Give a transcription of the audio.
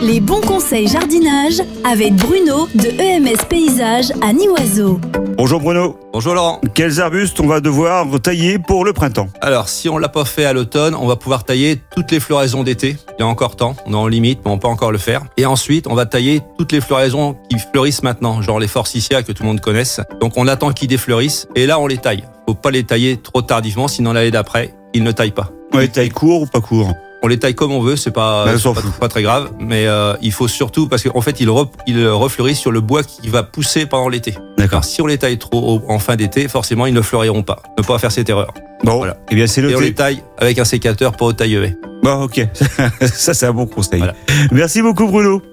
Les bons conseils jardinage avec Bruno de EMS Paysage à Nivoiseau. Bonjour Bruno. Bonjour Laurent. Quels arbustes on va devoir tailler pour le printemps? Alors, si on l'a pas fait à l'automne, on va pouvoir tailler toutes les floraisons d'été. Il y a encore temps, on est en limite, mais on peut encore le faire. Et ensuite, on va tailler toutes les floraisons qui fleurissent maintenant, genre les forsythias que tout le monde connaisse. Donc, on attend qu'ils défleurissent et là, on les taille. Faut pas les tailler trop tardivement, sinon l'année d'après, ils ne taillent pas. On les taille court ou pas court? On les taille comme on veut, c'est pas très grave, mais il faut surtout, parce qu'en fait, ils refleurissent sur le bois qui va pousser pendant l'été. D'accord. Alors, si on les taille trop haut en fin d'été, forcément, ils ne fleuriront pas. Ne pas faire cette erreur. Bon, Voilà. eh bien c'est Et on les noté. taille avec un sécateur, pas au taille-haie. Bon, ok. Ça c'est un bon conseil. Voilà. Merci beaucoup Bruno.